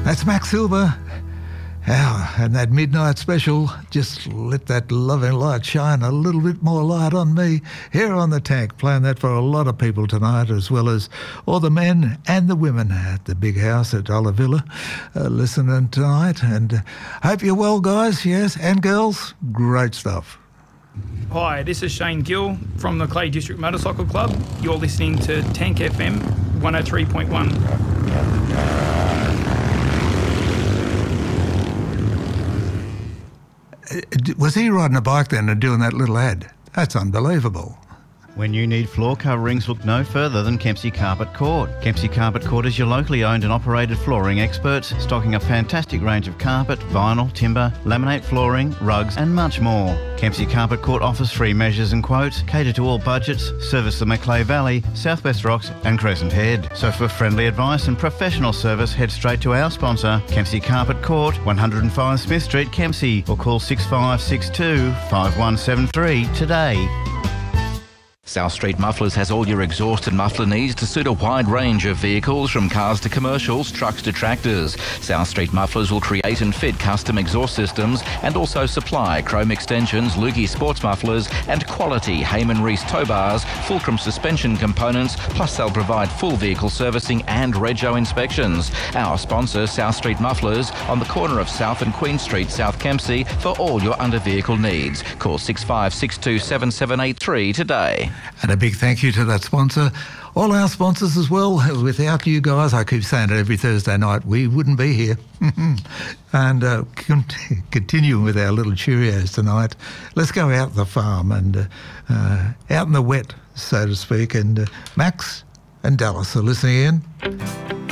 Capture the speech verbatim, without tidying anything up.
That's Max Silver. Oh, and that midnight special, just let that loving light shine a little bit more light on me here on The Tank, playing that for a lot of people tonight, as well as all the men and the women at the big house at Olavilla uh, listening tonight. And uh, hope you're well, guys, yes, and girls. Great stuff. Hi, this is Shane Gill from the Clay District Motorcycle Club. You're listening to Tank F M one oh three point one. Was he riding a bike then and doing that little ad? That's unbelievable. When you need floor coverings, look no further than Kempsey Carpet Court. Kempsey Carpet Court is your locally owned and operated flooring experts, stocking a fantastic range of carpet, vinyl, timber, laminate flooring, rugs and much more. Kempsey Carpet Court offers free measures and quotes, cater to all budgets, service the Macleay Valley, South West Rocks and Crescent Head. So for friendly advice and professional service, head straight to our sponsor, Kempsey Carpet Court, one oh five Smith Street, Kempsey, or call six five six two, five one seven three today. South Street Mufflers has all your exhaust and muffler needs to suit a wide range of vehicles, from cars to commercials, trucks to tractors. South Street Mufflers will create and fit custom exhaust systems and also supply chrome extensions, Lukey sports mufflers and quality Heyman Reese tow bars, Fulcrum suspension components, plus they'll provide full vehicle servicing and rego inspections. Our sponsor, South Street Mufflers, on the corner of South and Queen Street, South Kempsey, for all your under vehicle needs. Call six five six two, seven seven eight three today. And a big thank you to that sponsor. All our sponsors as well. Without you guys, I keep saying it every Thursday night, we wouldn't be here. And uh, continuing with our little Cheerios tonight, let's go out the farm and uh, uh, out in the wet, so to speak. And uh, Max and Dallas are listening in.